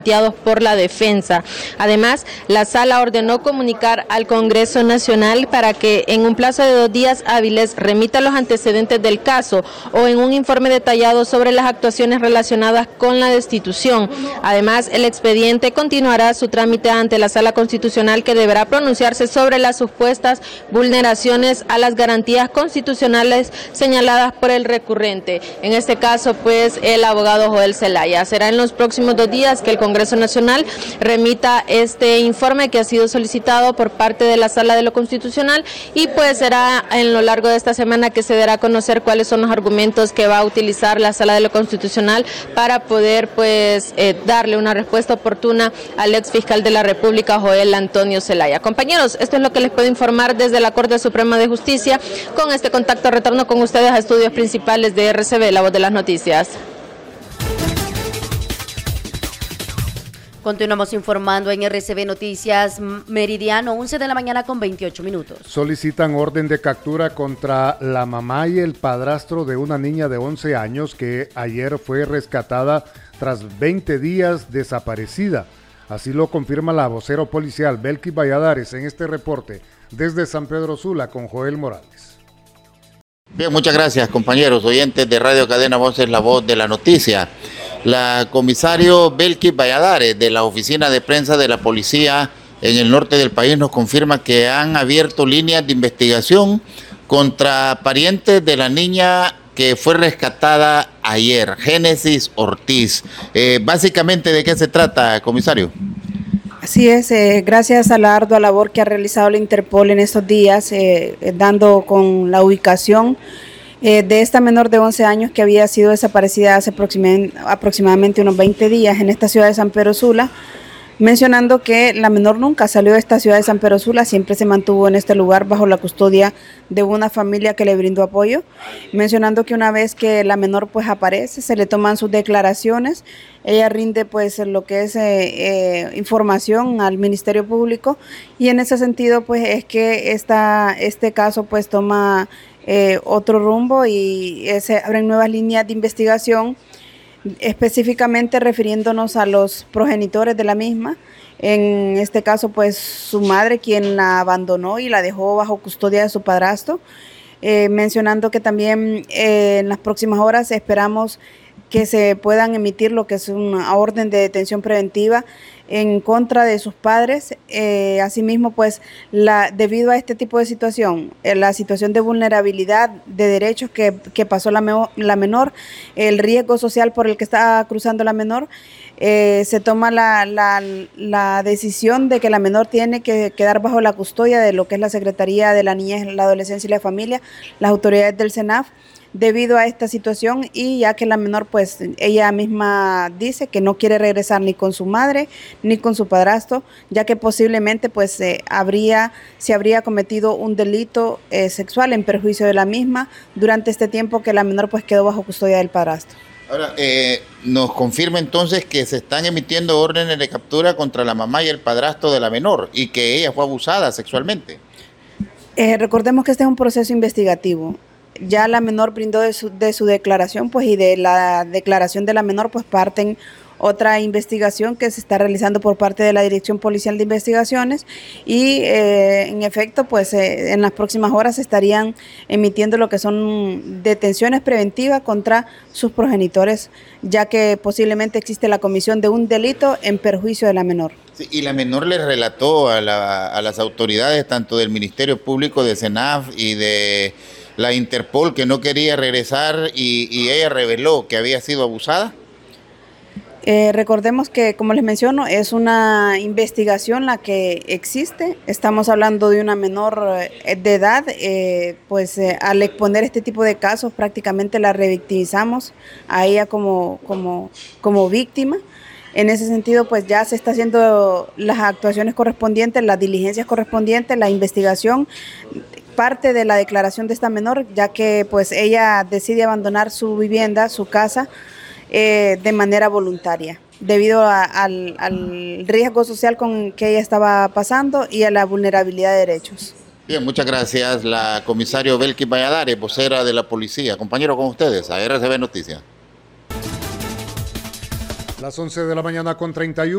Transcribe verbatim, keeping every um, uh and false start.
por la defensa. Además, la sala ordenó comunicar al Congreso Nacional para que en un plazo de dos días hábiles remita los antecedentes del caso o en un informe detallado sobre las actuaciones relacionadas con la destitución. Además, el expediente continuará su trámite ante la Sala Constitucional, que deberá pronunciarse sobre las supuestas vulneraciones a las garantías constitucionales señaladas por el recurrente. En este caso, pues, el abogado Joel Zelaya. Será en los próximos dos días que el Congreso Congreso Nacional remita este informe que ha sido solicitado por parte de la Sala de lo Constitucional, y pues será en lo largo de esta semana que se dará a conocer cuáles son los argumentos que va a utilizar la Sala de lo Constitucional para poder pues eh, darle una respuesta oportuna al ex fiscal de la República, Joel Antonio Zelaya. Compañeros, esto es lo que les puedo informar desde la Corte Suprema de Justicia. Con este contacto retorno con ustedes a estudios principales de R C B, La Voz de las Noticias. Continuamos informando en R C B Noticias, meridiano, once de la mañana con veintiocho minutos. Solicitan orden de captura contra la mamá y el padrastro de una niña de once años que ayer fue rescatada tras veinte días desaparecida. Así lo confirma la vocero policial Belkis Valladares en este reporte desde San Pedro Sula con Joel Morales. Bien, muchas gracias, compañeros oyentes de Radio Cadena Voces, La Voz de la Noticia. La comisario Belkis Valladares de la Oficina de Prensa de la Policía en el norte del país nos confirma que han abierto líneas de investigación contra parientes de la niña que fue rescatada ayer, Génesis Ortiz. Eh, básicamente, ¿de qué se trata, comisario? Así es, eh, gracias a la ardua labor que ha realizado la Interpol en estos días, eh, eh, dando con la ubicación Eh, de esta menor de once años que había sido desaparecida hace aproximadamente unos veinte días en esta ciudad de San Pedro Sula, mencionando que la menor nunca salió de esta ciudad de San Pedro Sula, siempre se mantuvo en este lugar bajo la custodia de una familia que le brindó apoyo, mencionando que una vez que la menor pues aparece, se le toman sus declaraciones, ella rinde pues lo que es eh, eh, información al Ministerio Público, y en ese sentido pues es que esta, este caso pues toma Eh, otro rumbo y eh, se abren nuevas líneas de investigación, específicamente refiriéndonos a los progenitores de la misma, en este caso pues su madre, quien la abandonó y la dejó bajo custodia de su padrastro, eh, mencionando que también eh, en las próximas horas esperamos que se puedan emitir lo que es una orden de detención preventiva en contra de sus padres. Eh, asimismo, pues, la, debido a este tipo de situación, eh, la situación de vulnerabilidad de derechos que, que pasó la, me, la menor, el riesgo social por el que está cruzando la menor, eh, se toma la, la, la decisión de que la menor tiene que quedar bajo la custodia de lo que es la Secretaría de la Niñez, la Adolescencia y la Familia, las autoridades del SENAF, debido a esta situación, y ya que la menor pues ella misma dice que no quiere regresar ni con su madre ni con su padrastro, ya que posiblemente pues eh, habría se habría cometido un delito eh, sexual en perjuicio de la misma durante este tiempo que la menor pues quedó bajo custodia del padrastro. Ahora, eh, nos confirma entonces que se están emitiendo órdenes de captura contra la mamá y el padrastro de la menor y que ella fue abusada sexualmente. Eh, recordemos que este es un proceso investigativo. Ya la menor brindó de su, de su declaración, pues, y de la declaración de la menor, pues, parten otra investigación que se está realizando por parte de la Dirección Policial de Investigaciones, y eh, en efecto, pues, eh, en las próximas horas se estarían emitiendo lo que son detenciones preventivas contra sus progenitores, ya que posiblemente existe la comisión de un delito en perjuicio de la menor. Sí, y la menor le relató a, la, a las autoridades, tanto del Ministerio Público, de SENAF y de la Interpol, que no quería regresar, y, y ella reveló que había sido abusada. Eh, recordemos que, como les menciono, es una investigación la que existe. Estamos hablando de una menor eh, de edad, eh, pues eh, al exponer este tipo de casos prácticamente la revictimizamos a ella como, como, como víctima. En ese sentido, pues ya se está haciendo las actuaciones correspondientes, las diligencias correspondientes, la investigación, parte de la declaración de esta menor, ya que pues ella decide abandonar su vivienda, su casa, eh, de manera voluntaria, debido a, al, al riesgo social con que ella estaba pasando y a la vulnerabilidad de derechos. Bien, muchas gracias. La comisario Belkis Valladares, vocera de la policía. Compañero, con ustedes, a R C B Noticias. Las once de la mañana con treinta y uno.